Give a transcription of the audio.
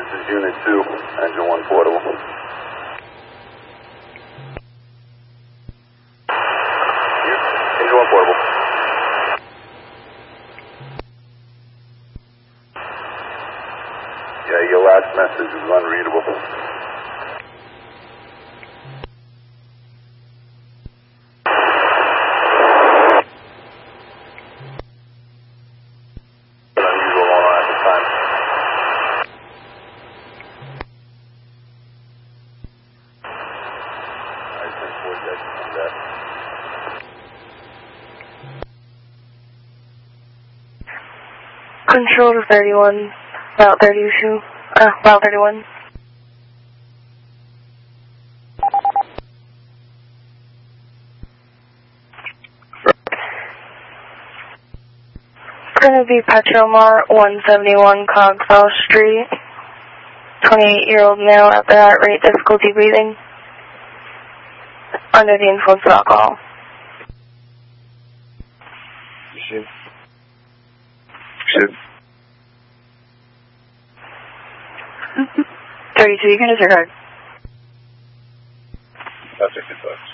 This is Unit 2, Engine 1 portable. Engine 1 portable. Yeah, your last message is unreadable. Unusual on at the time. I think we'll get from that. Control to 31, Route 32, Route 31. Gonna be Petromar 171 Cogswell Street. 28-year-old male at the heart rate, difficulty breathing. Under the influence of alcohol. Shoot. 32, you can disregard. That's a good touch.